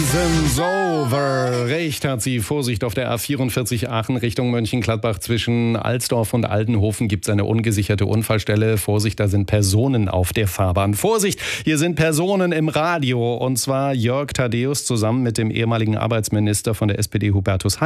Season's over. Recht hat sie. Vorsicht, auf der A44 Aachen Richtung Mönchengladbach zwischen Alsdorf und Aldenhofen gibt es eine ungesicherte Unfallstelle. Vorsicht, da sind Personen auf der Fahrbahn. Vorsicht, hier sind Personen im Radio. Und zwar Jörg Thaddeus zusammen mit dem ehemaligen Arbeitsminister von der SPD Hubertus Heil.